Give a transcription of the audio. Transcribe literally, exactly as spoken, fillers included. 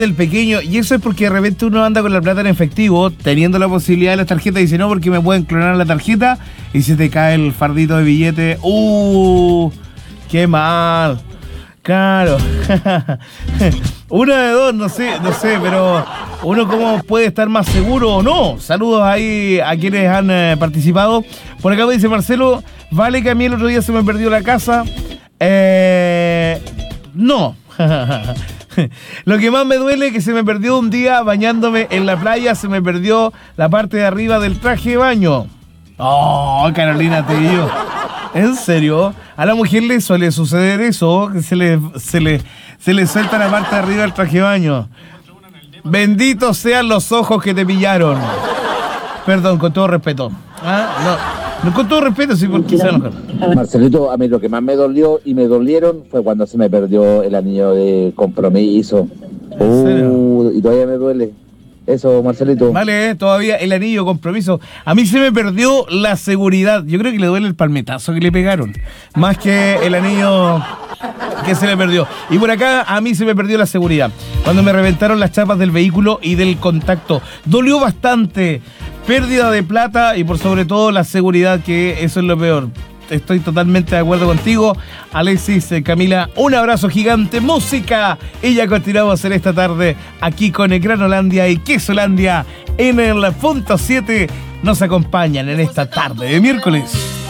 del pequeño, y eso es porque de repente uno anda con la plata en efectivo, teniendo la posibilidad de las tarjetas, y dice, no, porque me pueden clonar la tarjeta, y se te cae el fardito de billete. ¡Uh! ¡Qué mal! Claro. Una de dos, no sé, no sé, pero uno cómo puede estar más seguro o no. Saludos ahí a quienes han eh, participado. Por acá me dice Marcelo, vale que a mí el otro día se me perdió la casa. Eh, no. Lo que más me duele es que se me perdió un día bañándome en la playa, se me perdió la parte de arriba del traje de baño. Oh, Carolina, te digo. ¿En serio? A la mujer le suele suceder eso, que se le, se le, se le suelta la parte de arriba del traje de baño. Benditos sean los ojos que te pillaron. Perdón, con todo respeto. ¿Ah? No, no, con todo respeto, sí, porque se enojan. Marcelito, a mí lo que más me dolió y me dolieron fue cuando se me perdió el anillo de compromiso. Uh, y todavía me duele. Eso, Marcelito. Vale, eh, todavía el anillo de compromiso. A mí se me perdió la seguridad. Yo creo que le duele el palmetazo que le pegaron, más que el anillo que se le perdió. Y por acá a mí se me perdió la seguridad. Cuando me reventaron las chapas del vehículo y del contacto. Dolió bastante. Pérdida de plata y por sobre todo la seguridad, que eso es lo peor. Estoy totalmente de acuerdo contigo, Alexis, eh, Camila, un abrazo gigante, música, y ya continuamos en esta tarde aquí con el Granolandia y Quesolandia en el punto siete, nos acompañan en esta tarde de miércoles.